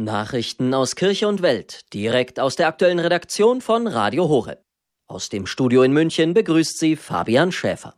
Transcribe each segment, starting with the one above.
Nachrichten aus Kirche und Welt, direkt aus der aktuellen Redaktion von Radio Horeb. Aus dem Studio in München begrüßt Sie Fabian Schäfer.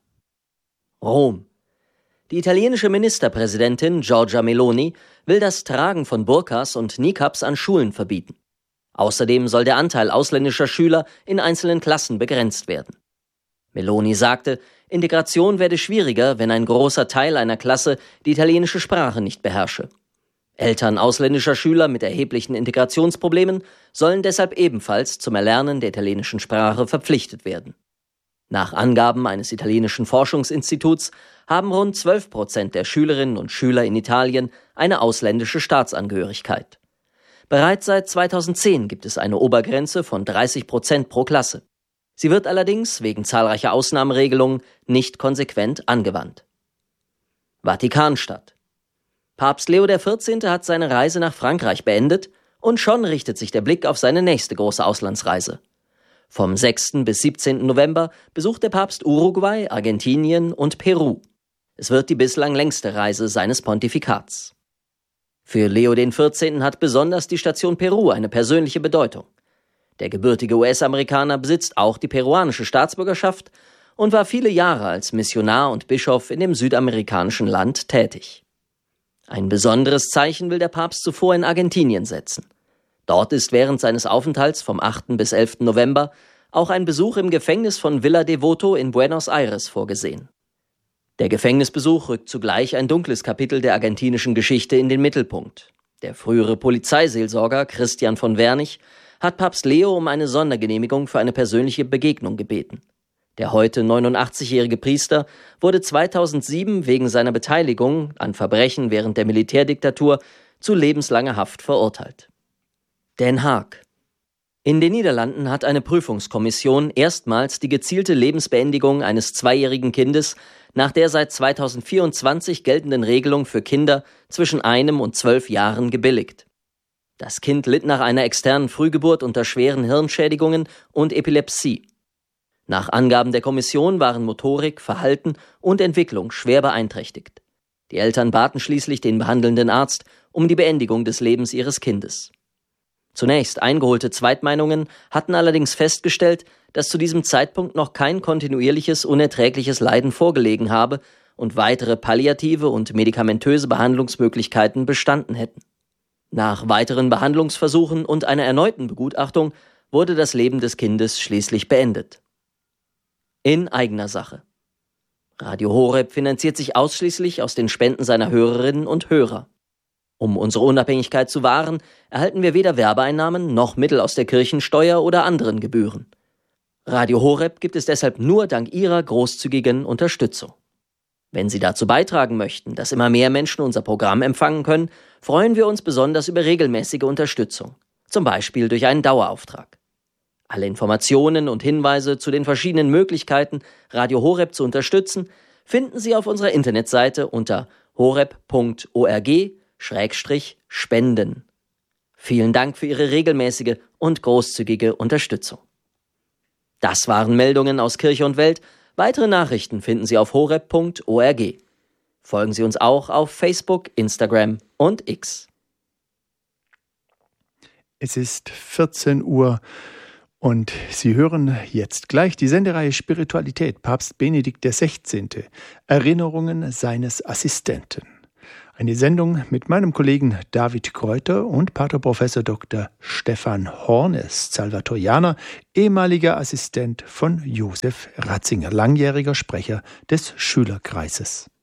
Rom. Die italienische Ministerpräsidentin Giorgia Meloni will das Tragen von Burkas und Niqabs an Schulen verbieten. Außerdem soll der Anteil ausländischer Schüler in einzelnen Klassen begrenzt werden. Meloni sagte, Integration werde schwieriger, wenn ein großer Teil einer Klasse die italienische Sprache nicht beherrsche. Eltern ausländischer Schüler mit erheblichen Integrationsproblemen sollen deshalb ebenfalls zum Erlernen der italienischen Sprache verpflichtet werden. Nach Angaben eines italienischen Forschungsinstituts haben rund 12% der Schülerinnen und Schüler in Italien eine ausländische Staatsangehörigkeit. Bereits seit 2010 gibt es eine Obergrenze von 30% pro Klasse. Sie wird allerdings wegen zahlreicher Ausnahmeregelungen nicht konsequent angewandt. Vatikanstadt. Papst Leo XIV. Hat seine Reise nach Frankreich beendet und schon richtet sich der Blick auf seine nächste große Auslandsreise. Vom 6. bis 17. November besucht der Papst Uruguay, Argentinien und Peru. Es wird die bislang längste Reise seines Pontifikats. Für Leo XIV. Hat besonders die Station Peru eine persönliche Bedeutung. Der gebürtige US-Amerikaner besitzt auch die peruanische Staatsbürgerschaft und war viele Jahre als Missionar und Bischof in dem südamerikanischen Land tätig. Ein besonderes Zeichen will der Papst zuvor in Argentinien setzen. Dort ist während seines Aufenthalts vom 8. bis 11. November auch ein Besuch im Gefängnis von Villa Devoto in Buenos Aires vorgesehen. Der Gefängnisbesuch rückt zugleich ein dunkles Kapitel der argentinischen Geschichte in den Mittelpunkt. Der frühere Polizeiseelsorger Christian von Wernig hat Papst Leo um eine Sondergenehmigung für eine persönliche Begegnung gebeten. Der heute 89-jährige Priester wurde 2007 wegen seiner Beteiligung an Verbrechen während der Militärdiktatur zu lebenslanger Haft verurteilt. Den Haag. In den Niederlanden hat eine Prüfungskommission erstmals die gezielte Lebensbeendigung eines 2-jährigen Kindes nach der seit 2024 geltenden Regelung für Kinder zwischen 1 und 12 Jahren gebilligt. Das Kind litt nach einer externen Frühgeburt unter schweren Hirnschädigungen und Epilepsie. Nach Angaben der Kommission waren Motorik, Verhalten und Entwicklung schwer beeinträchtigt. Die Eltern baten schließlich den behandelnden Arzt um die Beendigung des Lebens ihres Kindes. Zunächst eingeholte Zweitmeinungen hatten allerdings festgestellt, dass zu diesem Zeitpunkt noch kein kontinuierliches, unerträgliches Leiden vorgelegen habe und weitere palliative und medikamentöse Behandlungsmöglichkeiten bestanden hätten. Nach weiteren Behandlungsversuchen und einer erneuten Begutachtung wurde das Leben des Kindes schließlich beendet. In eigener Sache. Radio Horeb finanziert sich ausschließlich aus den Spenden seiner Hörerinnen und Hörer. Um unsere Unabhängigkeit zu wahren, erhalten wir weder Werbeeinnahmen noch Mittel aus der Kirchensteuer oder anderen Gebühren. Radio Horeb gibt es deshalb nur dank Ihrer großzügigen Unterstützung. Wenn Sie dazu beitragen möchten, dass immer mehr Menschen unser Programm empfangen können, freuen wir uns besonders über regelmäßige Unterstützung, zum Beispiel durch einen Dauerauftrag. Alle Informationen und Hinweise zu den verschiedenen Möglichkeiten, Radio Horeb zu unterstützen, finden Sie auf unserer Internetseite unter horeb.org/spenden. Vielen Dank für Ihre regelmäßige und großzügige Unterstützung. Das waren Meldungen aus Kirche und Welt. Weitere Nachrichten finden Sie auf horeb.org. Folgen Sie uns auch auf Facebook, Instagram und X. Es ist 14 Uhr. Und Sie hören jetzt gleich die Sendereihe Spiritualität, Papst Benedikt XVI. Erinnerungen seines Assistenten. Eine Sendung mit meinem Kollegen David Kräuter und Pater Professor Dr. Stefan Hornes, Salvatorianer, ehemaliger Assistent von Josef Ratzinger, langjähriger Sprecher des Schülerkreises.